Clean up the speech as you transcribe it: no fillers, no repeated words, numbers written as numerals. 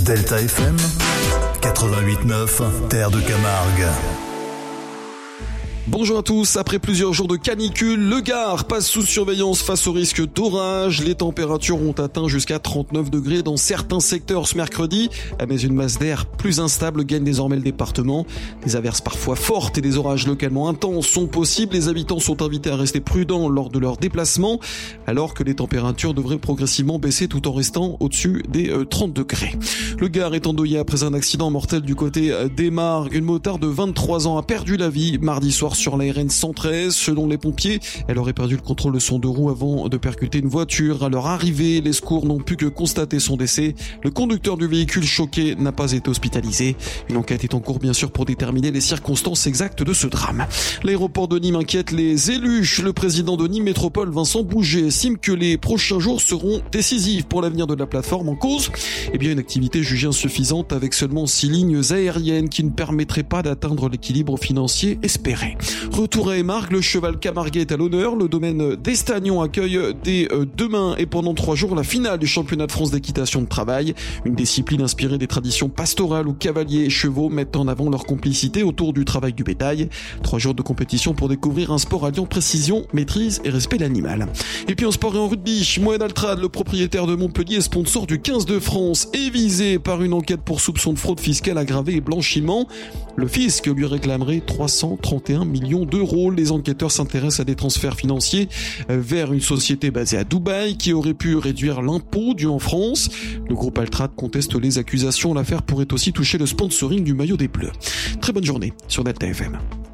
Delta FM 88.9, Terre de Camargue. Bonjour à tous, après plusieurs jours de canicule, le Gard passe sous surveillance face au risque d'orage. Les températures ont atteint jusqu'à 39 degrés dans certains secteurs ce mercredi, mais une masse d'air plus instable gagne désormais le département. Des averses parfois fortes et des orages localement intenses sont possibles. Les habitants sont invités à rester prudents lors de leur déplacement, alors que les températures devraient progressivement baisser tout en restant au-dessus des 30 degrés. Le Gard est endeuillé après un accident mortel du côté des Margues. Une motarde de 23 ans a perdu la vie mardi soir sur la RN 113. Selon les pompiers, elle aurait perdu le contrôle de son deux roues avant de percuter une voiture. À leur arrivée, les secours n'ont pu que constater son décès. Le conducteur du véhicule choqué n'a pas été hospitalisé. Une enquête est en cours bien sûr pour déterminer les circonstances exactes de ce drame. L'aéroport de Nîmes inquiète les élus. Le président de Nîmes Métropole, Vincent Bouget, estime que les prochains jours seront décisifs pour l'avenir de la plateforme. En cause, une activité jugée insuffisante avec seulement 6 lignes aériennes qui ne permettraient pas d'atteindre l'équilibre financier espéré. Retour à Émargues, le cheval camarguais est à l'honneur. Le domaine d'Estagnon accueille dès demain et pendant 3 jours la finale du championnat de France d'équitation de travail. Une discipline inspirée des traditions pastorales où cavaliers et chevaux mettent en avant leur complicité autour du travail du bétail. 3 jours de compétition pour découvrir un sport alliant précision, maîtrise et respect de l'animal. Et puis en sport et en rugby, Mohamed Altrad, le propriétaire de Montpellier, sponsor du 15 de France, est visé par une enquête pour soupçon de fraude fiscale aggravée et blanchiment. Le fisc lui réclamerait 331 millions d'euros. Les enquêteurs s'intéressent à des transferts financiers vers une société basée à Dubaï qui aurait pu réduire l'impôt dû en France. Le groupe Altrad conteste les accusations. L'affaire pourrait aussi toucher le sponsoring du maillot des Bleus. Très bonne journée sur Delta FM.